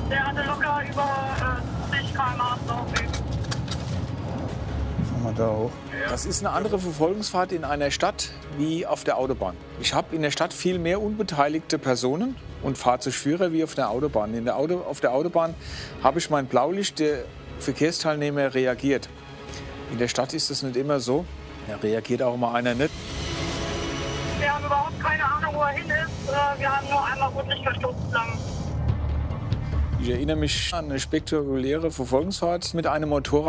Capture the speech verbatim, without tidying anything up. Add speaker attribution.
Speaker 1: Der hatte locker über äh, zwanzig Kilometer pro Stunde draufgelegt.
Speaker 2: Fahren wir da hoch.
Speaker 3: Das ist eine andere Verfolgungsfahrt in einer Stadt wie auf der Autobahn. Ich habe in der Stadt viel mehr unbeteiligte Personen und Fahrzeugführer wie auf der Autobahn. In der Auto, auf der Autobahn habe ich mein Blaulicht, der Verkehrsteilnehmer reagiert. In der Stadt ist das nicht immer so. Da reagiert auch mal einer nicht.
Speaker 1: Wir haben überhaupt keine Ahnung, wo er hin ist. Äh, Wir haben nur einmal Rotlicht verstoßen lang.
Speaker 3: Ich erinnere mich an eine spektakuläre Verfolgungsfahrt mit einem Motorrad.